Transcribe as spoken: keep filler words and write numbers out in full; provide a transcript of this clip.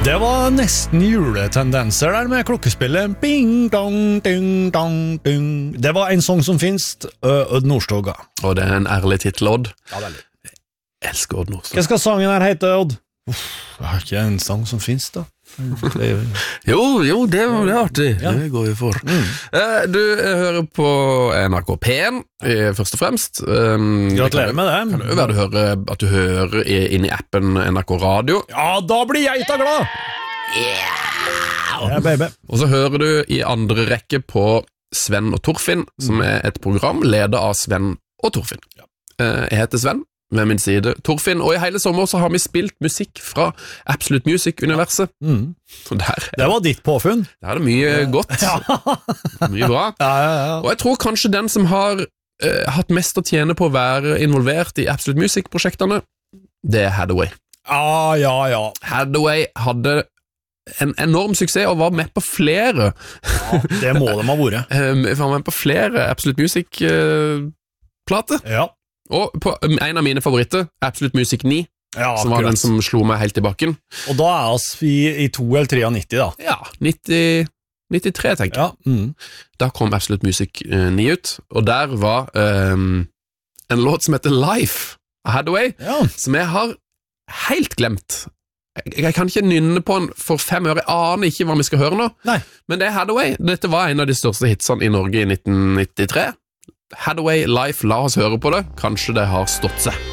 Det var nesten juletendenser der med klokkespillet. Bing, dong, ding, dong, ding. Det var en sång som finnes, Odd Nordstoga. Og det er en ærlig titel, Odd. Ja, veldig. Jeg elsker Odd Nordstoga. Hva skal sangen her hete, Odd? Uff, det er ikke en sang som finnes da. Det er... jo, jo, det, det er artig. Ja. Det går vi for. Mm. Uh, du hører på N R K P en, først og fremst. Um, Gratulerer med det. Kan det jo være du hører, at du hører inn i appen N R K Radio. Ja, da blir jeg da glad! Yeah! Ja, baby. Og så hører du i andre rekke på Sven og Torfinn, som er et program ledet av Sven og Torfinn. Ja. Uh, jeg heter Sven. Ved min side, Torfinn, og i hele sommer så har vi spilt musikk fra Absolute Music-universet. Mm. Der, det var ditt påfunn. Der er det mye godt. Ja. Mye bra. Ja, ja, ja. Og jeg tror kanskje den som har uh, hatt mest å tjene på å være involvert i Absolute Music-prosjektene, det er Hathaway. Ja, ja, ja. Hathaway hadde en enorm suksess og var med på flere. Ja, det må de ha vært. um, var med på flere Absolute Music-plater. Uh, ja. Og på en av mine favoritter, Absolute Music ni, ja, som var den som slo meg helt i bakken. Og da er vi i, i to eller tre av nitti da. Ja, nitti, nittitre tenker jeg. Ja, mm. Da kom Absolute Music uh, ni ut, og der var um, en låt som heter Life av Hathaway, ja. Som jeg har helt glemt. Jeg, jeg kan ikke nynne på den for fem år, jeg aner ikke hva vi skal høre nå. Nei. Men det er Hathaway. Dette var en av de største hitsene i Norge i nitten nittitre. Hathaway Life, la oss høre på det. Kanskje det har stått seg.